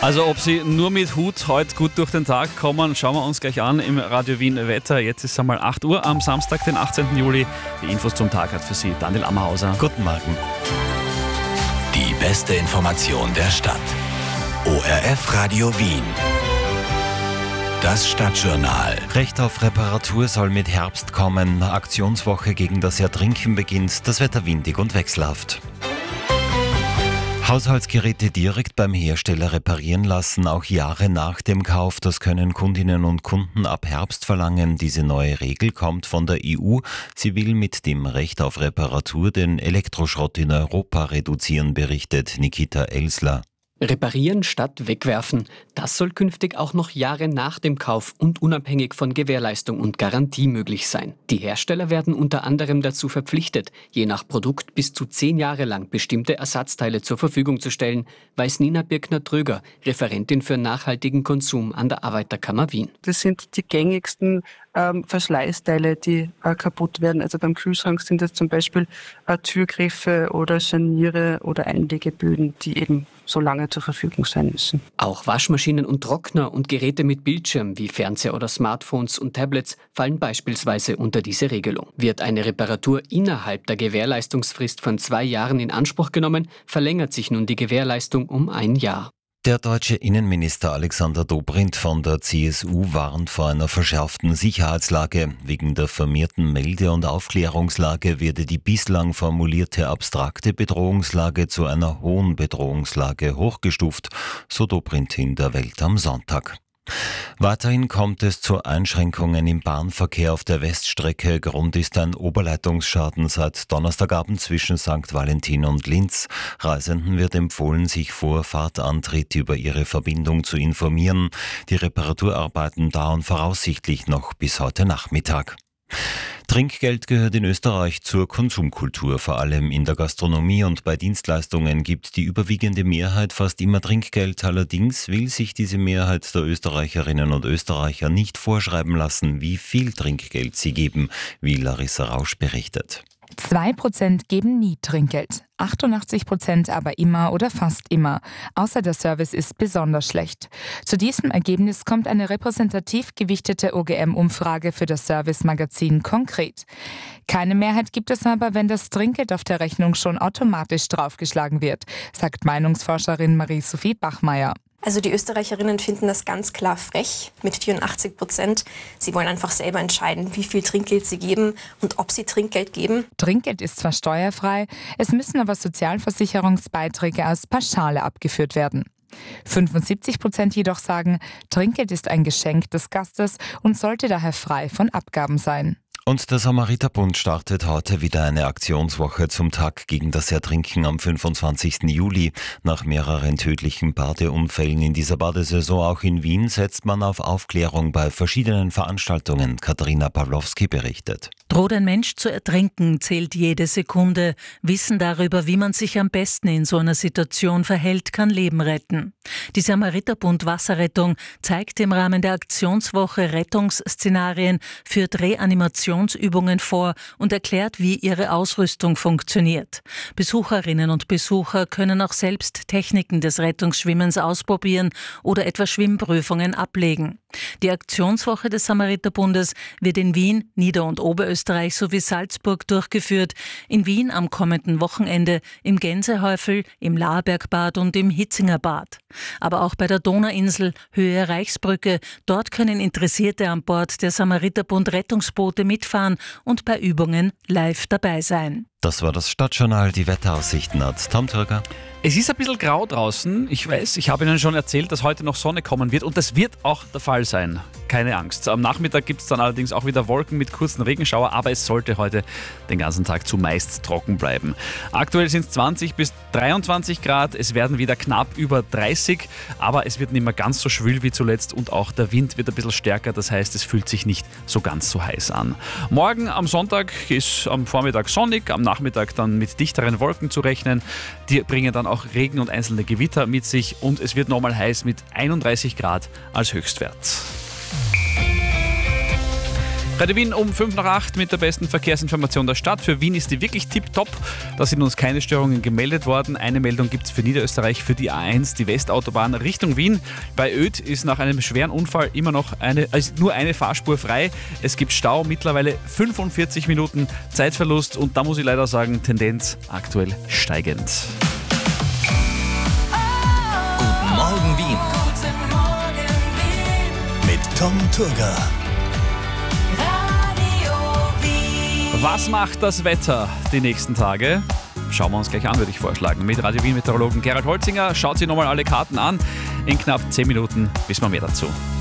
Also ob Sie nur mit Hut heute gut durch den Tag kommen, schauen wir uns gleich an im Radio Wien Wetter. Jetzt ist es einmal 8 Uhr am Samstag, den 18. Juli. Die Infos zum Tag hat für Sie Daniel Ammerhauser. Guten Morgen. Die beste Information der Stadt. ORF Radio Wien. Das Stadtjournal. Recht auf Reparatur soll mit Herbst kommen. Aktionswoche gegen das Ertrinken beginnt. Das Wetter windig und wechselhaft. Haushaltsgeräte direkt beim Hersteller reparieren lassen, auch Jahre nach dem Kauf. Das können Kundinnen und Kunden ab Herbst verlangen. Diese neue Regel kommt von der EU. Sie will mit dem Recht auf Reparatur den Elektroschrott in Europa reduzieren, berichtet Nikita Elsler. Reparieren statt wegwerfen. Das soll künftig auch noch Jahre nach dem Kauf und unabhängig von Gewährleistung und Garantie möglich sein. Die Hersteller werden unter anderem dazu verpflichtet, je nach Produkt bis zu 10 Jahre lang bestimmte Ersatzteile zur Verfügung zu stellen, weiß Nina Birkner-Tröger, Referentin für nachhaltigen Konsum an der Arbeiterkammer Wien. Das sind die gängigsten Verschleißteile, die kaputt werden. Also beim Kühlschrank sind das zum Beispiel Türgriffe oder Scharniere oder Einlegeböden, die eben so lange zur Verfügung sein müssen. Auch Waschmaschinen und Trockner und Geräte mit Bildschirm wie Fernseher oder Smartphones und Tablets fallen beispielsweise unter diese Regelung. Wird eine Reparatur innerhalb der Gewährleistungsfrist von 2 Jahren in Anspruch genommen, verlängert sich nun die Gewährleistung um 1 Jahr. Der deutsche Innenminister Alexander Dobrindt von der CSU warnt vor einer verschärften Sicherheitslage. Wegen der vermehrten Melde- und Aufklärungslage werde die bislang formulierte abstrakte Bedrohungslage zu einer hohen Bedrohungslage hochgestuft, so Dobrindt in der Welt am Sonntag. Weiterhin kommt es zu Einschränkungen im Bahnverkehr auf der Weststrecke. Grund ist ein Oberleitungsschaden seit Donnerstagabend zwischen St. Valentin und Linz. Reisenden wird empfohlen, sich vor Fahrtantritt über ihre Verbindung zu informieren. Die Reparaturarbeiten dauern voraussichtlich noch bis heute Nachmittag. Trinkgeld gehört in Österreich zur Konsumkultur. Vor allem in der Gastronomie und bei Dienstleistungen gibt die überwiegende Mehrheit fast immer Trinkgeld. Allerdings will sich diese Mehrheit der Österreicherinnen und Österreicher nicht vorschreiben lassen, wie viel Trinkgeld sie geben, wie Larissa Rausch berichtet. 2% geben nie Trinkgeld, 88% aber immer oder fast immer, außer der Service ist besonders schlecht. Zu diesem Ergebnis kommt eine repräsentativ gewichtete OGM-Umfrage für das Service-Magazin Konkret. Keine Mehrheit gibt es aber, wenn das Trinkgeld auf der Rechnung schon automatisch draufgeschlagen wird, sagt Meinungsforscherin Marie-Sophie Bachmeier. Also die Österreicherinnen finden das ganz klar frech mit 84%. Sie wollen einfach selber entscheiden, wie viel Trinkgeld sie geben und ob sie Trinkgeld geben. Trinkgeld ist zwar steuerfrei, es müssen aber Sozialversicherungsbeiträge aus Pauschale abgeführt werden. 75% jedoch sagen, Trinkgeld ist ein Geschenk des Gastes und sollte daher frei von Abgaben sein. Und der Samariterbund startet heute wieder eine Aktionswoche zum Tag gegen das Ertrinken am 25. Juli. Nach mehreren tödlichen Badeunfällen in dieser Badesaison auch in Wien setzt man auf Aufklärung bei verschiedenen Veranstaltungen. Katharina Pawlowski berichtet. Droht ein Mensch zu ertrinken, zählt jede Sekunde. Wissen darüber, wie man sich am besten in so einer Situation verhält, kann Leben retten. Die Samariterbund Wasserrettung zeigt im Rahmen der Aktionswoche Rettungsszenarien für Reanimationsübungen vor und erklärt, wie ihre Ausrüstung funktioniert. Besucherinnen und Besucher können auch selbst Techniken des Rettungsschwimmens ausprobieren oder etwa Schwimmprüfungen ablegen. Die Aktionswoche des Samariterbundes wird in Wien, Nieder- und Oberösterreich sowie Salzburg durchgeführt. In Wien am kommenden Wochenende, im Gänsehäufel, im Laarbergbad und im Hitzingerbad. Aber auch bei der Donauinsel, Höhe Reichsbrücke. Dort können Interessierte an Bord der Samariterbund Rettungsboote mitfahren und bei Übungen live dabei sein. Das war das Stadtjournal. Die Wetteraussichten hat Tom Türger. Es ist ein bisschen grau draußen. Ich weiß, ich habe Ihnen schon erzählt, dass heute noch Sonne kommen wird und das wird auch der Fall sein. Keine Angst. Am Nachmittag gibt es dann allerdings auch wieder Wolken mit kurzen Regenschauer, aber es sollte heute den ganzen Tag zumeist trocken bleiben. Aktuell sind es 20 bis 23 Grad. Es werden wieder knapp über 30, aber es wird nicht mehr ganz so schwül wie zuletzt und auch der Wind wird ein bisschen stärker. Das heißt, es fühlt sich nicht so ganz so heiß an. Morgen am Sonntag ist am Vormittag sonnig, am Nachmittag dann mit dichteren Wolken zu rechnen. Die bringen dann auch Regen und einzelne Gewitter mit sich und es wird nochmal heiß mit 31 Grad als Höchstwert. Radio Wien um 7:05 mit der besten Verkehrsinformation der Stadt. Für Wien ist die wirklich tipptopp. Da sind uns keine Störungen gemeldet worden. Eine Meldung gibt es für Niederösterreich für die A1, die Westautobahn Richtung Wien. Bei Oedt ist nach einem schweren Unfall immer noch nur eine Fahrspur frei. Es gibt Stau, mittlerweile 45 Minuten Zeitverlust und da muss ich leider sagen, Tendenz aktuell steigend. Guten Morgen Wien. Mit Tom Turga. Was macht das Wetter die nächsten Tage? Schauen wir uns gleich an, würde ich vorschlagen. Mit Radio Wien-Meteorologen Gerald Holzinger. Schaut sich nochmal alle Karten an. In knapp 10 Minuten wissen wir mehr dazu.